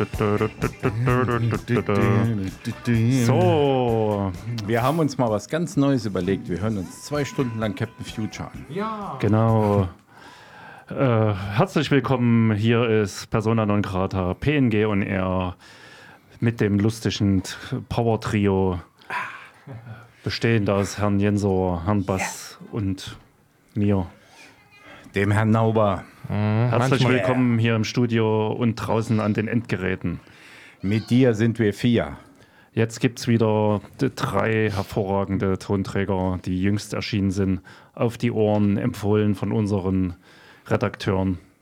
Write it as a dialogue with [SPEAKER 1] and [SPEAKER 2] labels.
[SPEAKER 1] So,
[SPEAKER 2] wir haben uns mal was ganz Neues überlegt. Wir hören uns 2 Stunden lang Captain Future an.
[SPEAKER 1] Ja. Genau. Herzlich willkommen. Hier ist Persona non grata, PNG on Air mit dem lustigen Power-Trio, bestehend aus Herrn Jensor, Herrn Bass und mir,
[SPEAKER 2] dem Herrn Nauber.
[SPEAKER 1] Herzlich willkommen hier im Studio und draußen an den Endgeräten.
[SPEAKER 2] Mit dir sind wir 4.
[SPEAKER 1] Jetzt gibt es wieder 3 hervorragende Tonträger, die jüngst erschienen sind, auf die Ohren empfohlen von unseren Redakteuren.